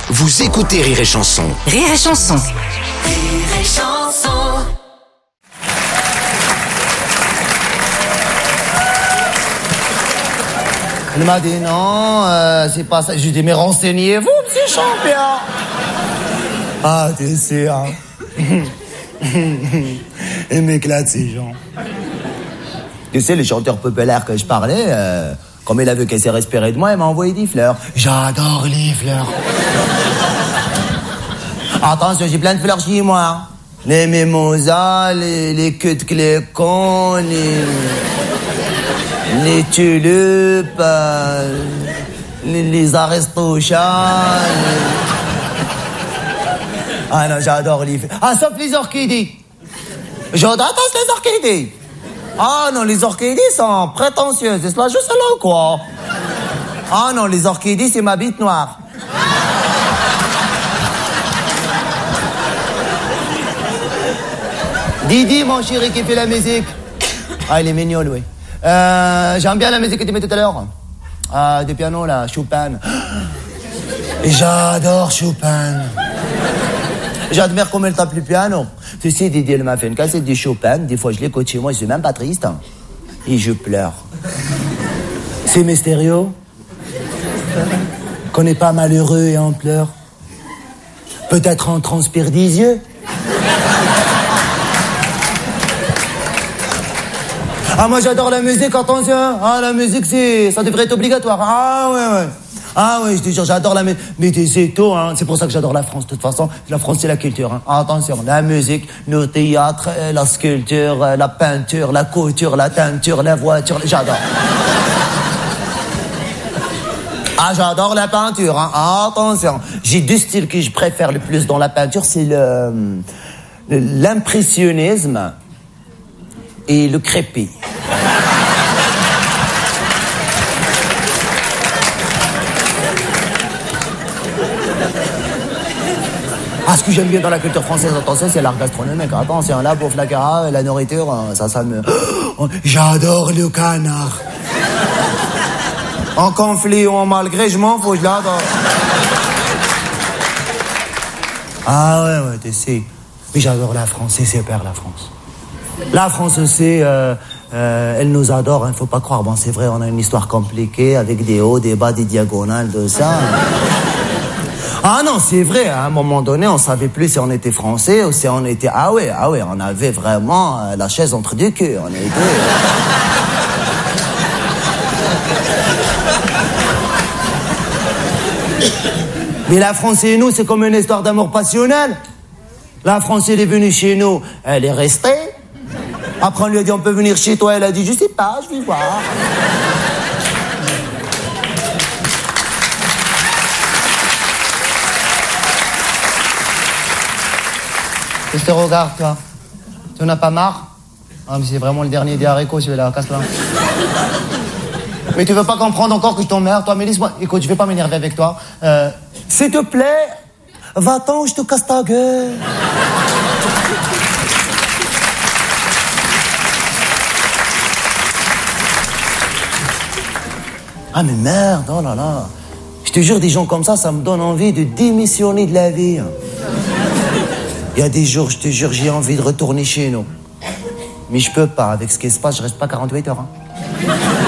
Vous écoutez Rire et Chanson. Rire et Chanson. Rire et Chanson. Elle m'a dit non, c'est pas ça. J'ai dit mais renseignez-vous, petit champion. Ah, tu sais, hein. Il m'éclate ces gens. Tu sais, les chanteurs populaires que je parlais, comme il a vu qu'elle s'est respirée de moi, il m'a envoyé des fleurs. J'adore les fleurs. Attention, j'ai plein de fleurs chez moi. Les mimosas, les queues de clécon, les tulipes, les aristochats. Ah non, j'adore les fleurs. Ah, sauf les orchidées. Je déteste les orchidées. Ah non, les orchidées sont prétentieuses. C'est cela juste là, quoi. Ah non, les orchidées, c'est ma bite noire. Didi, mon chéri, qui fait la musique. Ah, il est mignon, oui. J'aime bien la musique que tu mets tout à l'heure. Ah, du piano, là, Chopin. J'adore Chopin. J'admire comment elle tape le piano. Tu sais, Didi, elle m'a fait une cassette de Chopin. Des fois, je l'écoute chez moi, je suis même pas triste. Et je pleure. C'est mystérieux. Qu'on n'est pas malheureux et on pleure. Peut-être on transpire des yeux. Ah, moi, j'adore la musique, attention. Ah, la musique, ça devrait être obligatoire. Ah, ouais. Ah oui, je te jure, j'adore la musique. Mais c'est tout, hein. C'est pour ça que j'adore la France. De toute façon, la France, c'est la culture. Hein. Attention, la musique, le théâtre, la sculpture, la peinture, la couture, la teinture, la voiture. J'adore. Ah, j'adore la peinture. Hein. Attention, j'ai deux styles que je préfère le plus dans la peinture. C'est l'impressionnisme et le crépi. Ah, ce que j'aime bien dans la culture française, attention, c'est l'art gastronomique. Attention, la bouffe, la cara, la nourriture, ça me... J'adore le canard. En conflit ou en malgré, je m'en fous, je l'adore. Ah ouais, tu sais. Mais j'adore la France, c'est super, la France. La France aussi, elle nous adore, hein, faut pas croire. Bon, c'est vrai, on a une histoire compliquée avec des hauts, des bas, des diagonales, de ça. Ah non, c'est vrai, à un moment donné, on savait plus si on était français ou si on était... Ah ouais, on avait vraiment la chaise entre deux queues, on était... Mais la France et nous, c'est comme une histoire d'amour passionnel. La France, elle est venue chez nous, elle est restée. Après, on lui a dit, on peut venir chez toi, elle a dit, je sais pas, je vais voir. Je te regarde, toi. Tu n'en as pas marre? Ah, mais c'est vraiment le dernier des haricots, celui-là, casse-la. Mais tu veux pas comprendre encore que je t'emmerde, toi, mais laisse-moi. Écoute, je vais pas m'énerver avec toi. S'il te plaît, va-t'en, je te casse ta gueule. Ah, mais merde, oh là là. Je te jure, des gens comme ça me donne envie de démissionner de la vie. Il y a des jours, je te jure, j'ai envie de retourner chez nous. Mais je peux pas. Avec ce qui se passe, je reste pas 48 heures. Hein.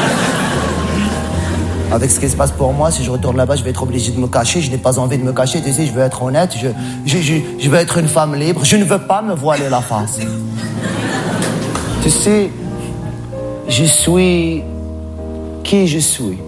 Avec ce qui se passe pour moi, si je retourne là-bas, je vais être obligé de me cacher. Je n'ai pas envie de me cacher. Tu sais, je veux être honnête. Je veux être une femme libre. Je ne veux pas me voiler la face. Tu sais, je suis qui je suis.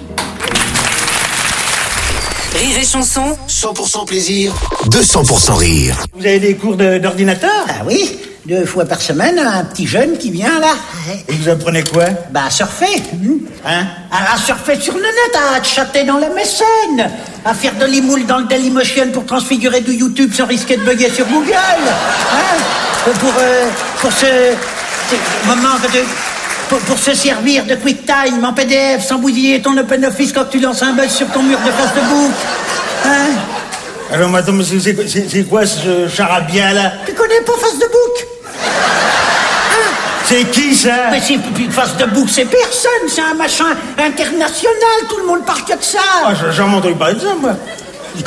Rire et Chanson. 100% plaisir, 200% rire. Vous avez des cours d'ordinateur? Ah oui, 2 fois par semaine, un petit jeune qui vient là. Et vous apprenez quoi? Bah, à surfer. Hein? À surfer sur le net, à chatter dans la mécène, à faire de l'imoule dans le Dailymotion pour transfigurer du YouTube sans risquer de bugger sur Google. Hein? Pour ce moment pour se servir de QuickTime en PDF sans bousiller ton OpenOffice quand tu lances un buzz sur ton mur de Facebook. Hein? Alors, madame, c'est quoi ce charabia là? Tu connais pas Facebook? C'est qui ça? Mais c'est Facebook, c'est personne, c'est un machin international, tout le monde parle que de ça. Ah, j'en ai entendu parler de ça, moi.